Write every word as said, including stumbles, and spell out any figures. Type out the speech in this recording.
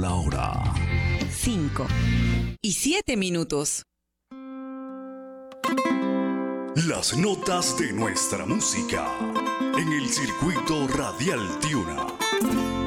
la hora. Cinco y siete minutos. Las notas de nuestra música en el circuito radial Tiuna.